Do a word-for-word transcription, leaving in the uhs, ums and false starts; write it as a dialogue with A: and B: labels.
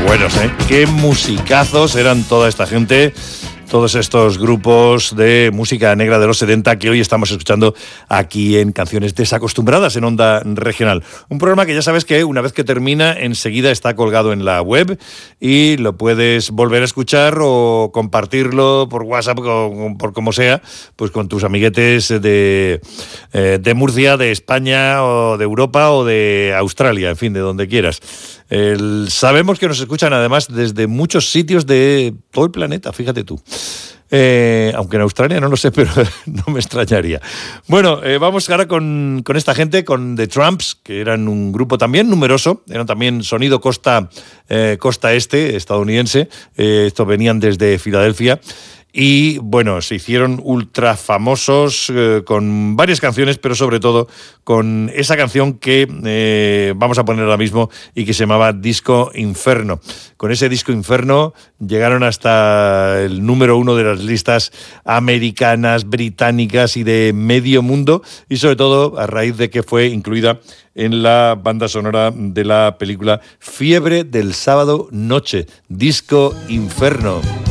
A: buenos, ¿eh? Qué musicazos eran toda esta gente. Todos estos grupos de música negra de los setenta que hoy estamos escuchando aquí en Canciones Desacostumbradas en Onda Regional. Un programa que ya sabes que una vez que termina enseguida está colgado en la web y lo puedes volver a escuchar o compartirlo por WhatsApp o por como sea, pues con tus amiguetes de, eh, de Murcia, de España o de Europa o de Australia, en fin, de donde quieras. El, sabemos que nos escuchan además desde muchos sitios de todo el planeta, fíjate tú. Eh, aunque en Australia no lo sé, pero no me extrañaría. Bueno, eh, vamos ahora con, con esta gente, con The Tramps, que eran un grupo también numeroso, eran también sonido costa, eh, costa este, estadounidense, eh, estos venían desde Filadelfia. Y bueno, se hicieron ultra famosos eh, con varias canciones, pero sobre todo con esa canción que eh, vamos a poner ahora mismo y que se llamaba Disco Inferno. Con ese Disco Inferno llegaron hasta el número uno de las listas americanas, británicas y de medio mundo, y sobre todo a raíz de que fue incluida en la banda sonora de la película Fiebre del Sábado Noche, Disco Inferno.